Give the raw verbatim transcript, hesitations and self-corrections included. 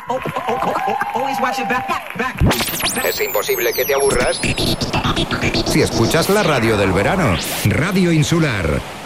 Es imposible que te aburras si escuchas la radio del verano. Radio Insular.